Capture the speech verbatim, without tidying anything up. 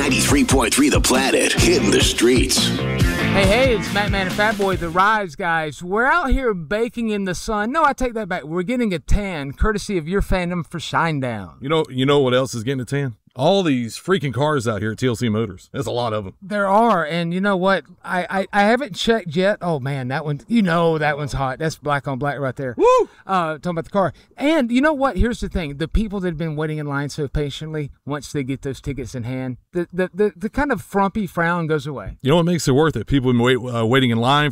ninety-three point three The Planet, hitting the streets. Hey, hey, it's Matt Man and Fat Boy, the Rise guys. We're out here baking in the sun. No, I take that back. We're getting a tan, courtesy of your fandom for Shinedown. You know, you know what else is getting a tan? All these freaking cars out here at T L C Motors. There's a lot of them. There are, and you know what? I, I, I haven't checked yet. Oh, man, that one, you know that one's hot. That's black on black right there. Woo! Uh, talking about the car. And you know what? Here's the thing. The people that have been waiting in line so patiently, once they get those tickets in hand, the, the, the, the kind of frumpy frown goes away. You know what makes it worth it? People have been wait, uh, waiting in line